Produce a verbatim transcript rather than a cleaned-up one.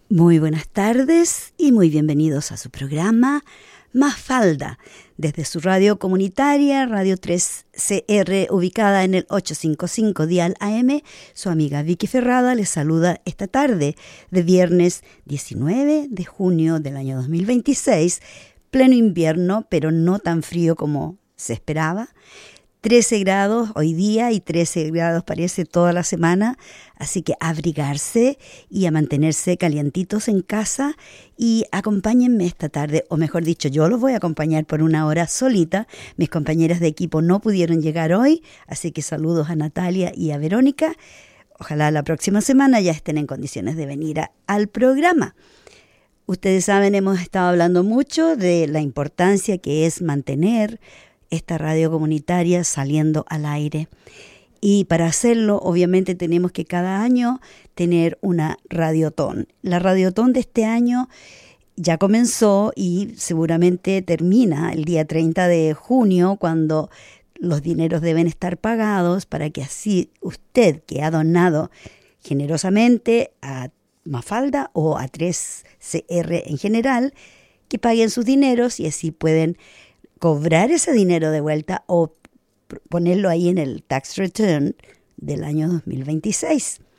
Muy buenas tardes y muy bienvenidos a su programa Mafalda, desde su radio comunitaria, Radio tres C R, ubicada en el ochocientos cincuenta y cinco dial A M. Su amiga Vicky Ferrada les saluda esta tarde de viernes diecinueve de junio del año dos mil veintiséis, pleno invierno, pero no tan frío como se esperaba. trece grados hoy día y trece grados parece toda la semana, así que a abrigarse y a mantenerse calientitos en casa y acompáñenme esta tarde, o mejor dicho, yo los voy a acompañar por una hora solita. Mis compañeras de equipo no pudieron llegar hoy, así que saludos a Natalia y a Verónica. Ojalá la próxima semana ya estén en condiciones de venir a, al programa. Ustedes saben, hemos estado hablando mucho de la importancia que es mantener esta radio comunitaria saliendo al aire. Y para hacerlo, obviamente, tenemos que cada año tener una radiotón. La radiotón de este año ya comenzó y seguramente termina el día treinta de junio, cuando los dineros deben estar pagados, para que así usted, que ha donado generosamente a Mafalda o a tres C R en general, que paguen sus dineros y así pueden cobrar ese dinero de vuelta o ponerlo ahí en el tax return del año dos mil veintiséis.